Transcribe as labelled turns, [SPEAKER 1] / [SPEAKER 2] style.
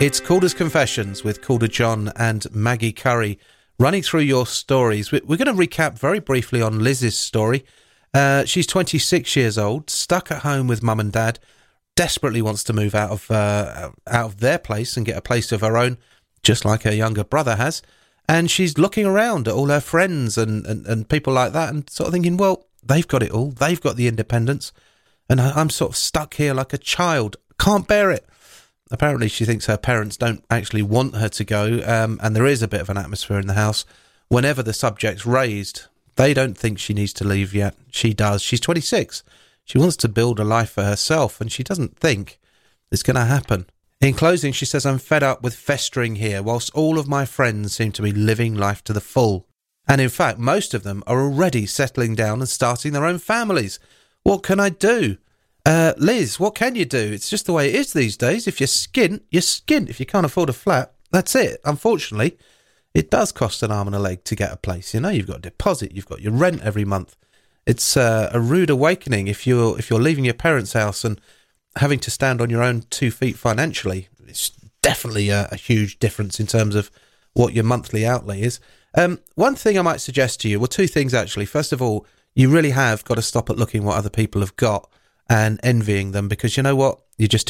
[SPEAKER 1] It's Calder's Confessions with Calder John and Maggie Curry, running through your stories. We're going to recap very briefly on Liz's story. She's 26 years old, stuck at home with mum and dad, desperately wants to move out of their place and get a place of her own, just like her younger brother has. And she's looking around at all her friends and people like that and sort of thinking, well, they've got it all. They've got the independence. And I'm sort of stuck here like a child. Can't bear it. Apparently she thinks her parents don't actually want her to go, and there is a bit of an atmosphere in the house. Whenever the subject's raised, they don't think she needs to leave yet. She does. She's 26. She wants to build a life for herself, and she doesn't think it's going to happen. In closing, she says, I'm fed up with festering here, whilst all of my friends seem to be living life to the full. And in fact, most of them are already settling down and starting their own families. What can I do? Liz, what can you do? It's just the way it is these days. If you're skint, you're skint. If you can't afford a flat, that's it. Unfortunately, it does cost an arm and a leg to get a place. You know, you've got a deposit, you've got your rent every month. It's a rude awakening if you're leaving your parents' house and having to stand on your own 2 feet financially. It's definitely a huge difference in terms of what your monthly outlay is. One thing I might suggest to you, well, two things actually. First of all, you really have got to stop at looking what other people have got and envying them, because you know what? You just